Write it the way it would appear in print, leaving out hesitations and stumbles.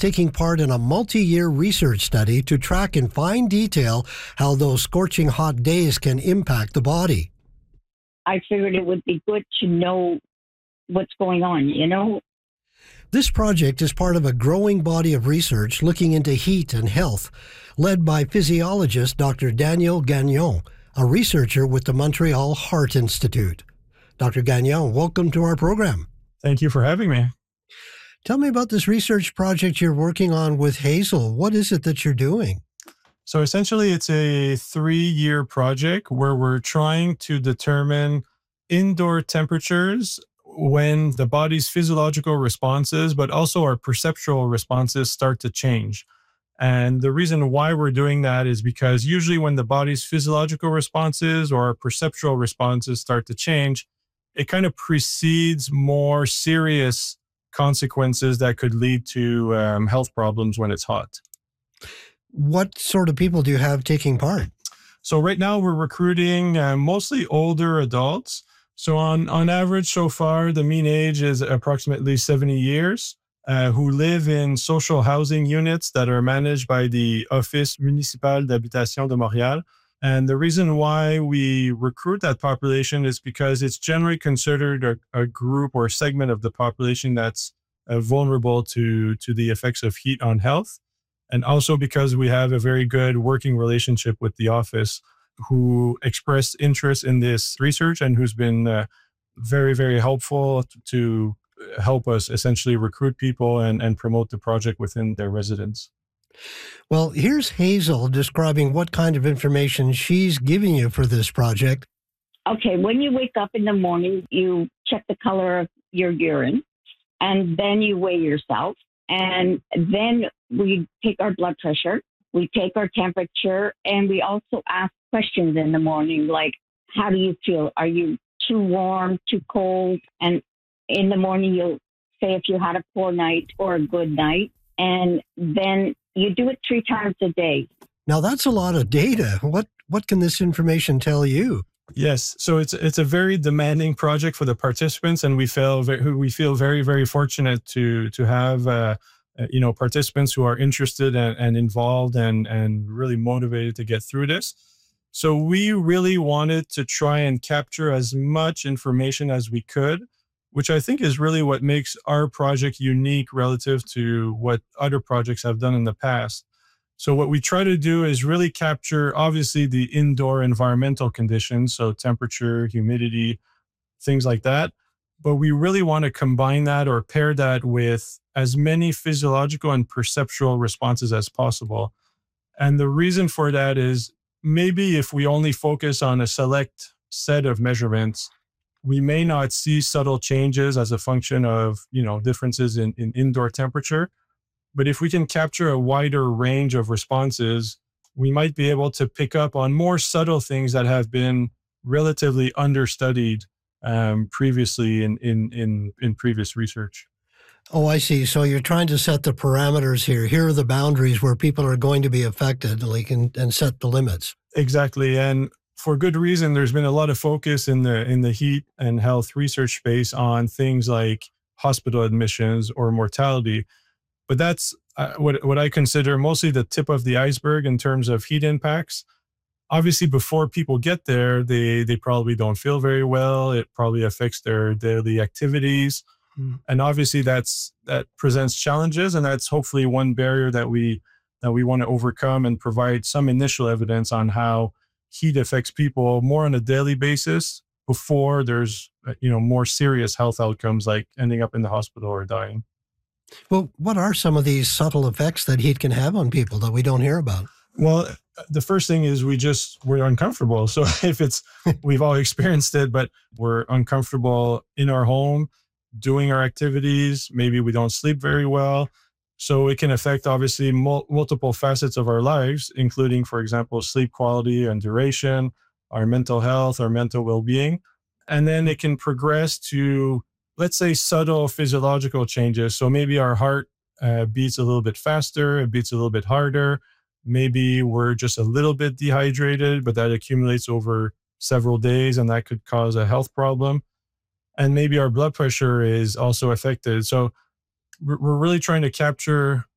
taking part in a multi-year research study to track in fine detail how those scorching hot days can impact the body. I figured it would be good to know what's going on, you know? This project is part of a growing body of research looking into heat and health, led by physiologist Dr. Daniel Gagnon, a researcher with the Montreal Heart Institute. Dr. Gagnon, welcome to our program. Thank you for having me. Tell me about this research project you're working on with Hazel. What is it that you're doing? So essentially, it's a 3-year project where we're trying to determine indoor temperatures when the body's physiological responses, but also our perceptual responses start to change. And the reason why we're doing that is because usually when the body's physiological responses or our perceptual responses start to change, it kind of precedes more serious consequences that could lead to health problems when it's hot. What sort of people do you have taking part? So right now we're recruiting mostly older adults. So on average so far, the mean age is approximately 70 years, who live in social housing units that are managed by the Office Municipal d'Habitation de Montréal. And the reason why we recruit that population is because it's generally considered a group or a segment of the population that's vulnerable to the effects of heat on health. And also because we have a very good working relationship with the office, who expressed interest in this research and who's been very, very helpful to help us essentially recruit people and promote the project within their residence. Well, here's Hazel describing what kind of information she's giving you for this project. Okay, when you wake up in the morning, you check the color of your urine, and then you weigh yourself. And then we take our blood pressure, we take our temperature, and we also ask questions in the morning, like, how do you feel? Are you too warm, too cold? And in the morning, you'll say if you had a poor night or a good night. And then you do it 3 times a day. Now, that's a lot of data. What can this information tell you? Yes. So it's a very demanding project for the participants, and we feel very, very fortunate to have participants who are interested and involved and really motivated to get through this. So we really wanted to try and capture as much information as we could, which I think is really what makes our project unique relative to what other projects have done in the past. So what we try to do is really capture, obviously, the indoor environmental conditions, so temperature, humidity, things like that. But we really want to combine that or pair that with as many physiological and perceptual responses as possible. And the reason for that is maybe if we only focus on a select set of measurements, we may not see subtle changes as a function of, differences in indoor temperature. But if we can capture a wider range of responses, we might be able to pick up on more subtle things that have been relatively understudied previously in previous research. Oh, I see. So you're trying to set the parameters here. Here are the boundaries where people are going to be affected, and set the limits. Exactly. And for good reason, there's been a lot of focus in the heat and health research space on things like hospital admissions or mortality. But that's what I consider mostly the tip of the iceberg in terms of heat impacts. Obviously, before people get there, they probably don't feel very well. It probably affects their daily activities. And obviously that presents challenges, and that's hopefully one barrier that we want to overcome and provide some initial evidence on how heat affects people more on a daily basis before there's more serious health outcomes like ending up in the hospital or dying. Well, what are some of these subtle effects that heat can have on people that we don't hear about? Well, the first thing is we're uncomfortable. So we've all experienced it, but we're uncomfortable in our home, doing our activities. Maybe we don't sleep very well. So it can affect obviously multiple facets of our lives, including, for example, sleep quality and duration, our mental health, our mental well-being. And then it can progress to, let's say, subtle physiological changes. So maybe our heart beats a little bit faster, it beats a little bit harder. Maybe we're just a little bit dehydrated, but that accumulates over several days, and that could cause a health problem. And maybe our blood pressure is also affected. So we're really trying to capture